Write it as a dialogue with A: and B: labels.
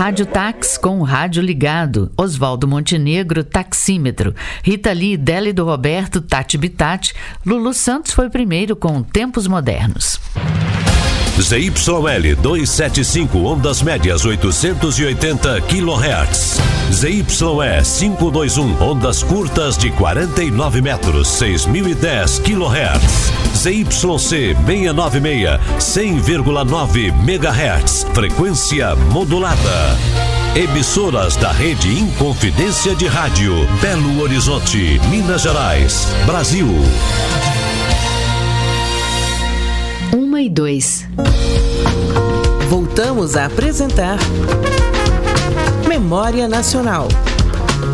A: Rádio Táxi com o rádio ligado. Oswaldo Montenegro, taxímetro. Rita Lee, Délido Roberto, Tati Bitati. Lulu Santos foi primeiro com Tempos Modernos.
B: ZYL 275, ondas médias 880 kHz. ZYE 521, ondas curtas de 49 metros, 6010 kHz. ZYC 696, 100,9 MHz, frequência modulada. Emissoras da Rede Inconfidência de Rádio, Belo Horizonte, Minas Gerais, Brasil.
C: 1:02. Voltamos a apresentar Memória Nacional.